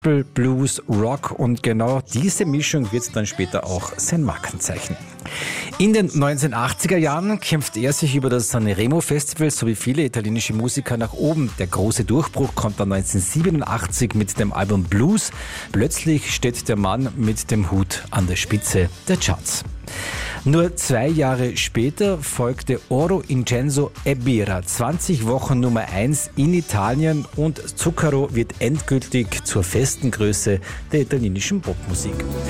Blues, Rock und genau diese Mischung wird dann später auch sein Markenzeichen. In den 1980er Jahren kämpft er sich über das Sanremo Festival sowie viele italienische Musiker nach oben. Der große Durchbruch kommt dann 1987 mit dem Album Blues. Plötzlich steht der Mann mit dem Hut an der Spitze der Charts. Nur 2 Jahre später folgte Oro Incenso e Birra, 20 Wochen Nummer 1 in Italien und Zucchero wird endgültig zur festen Größe der italienischen Popmusik.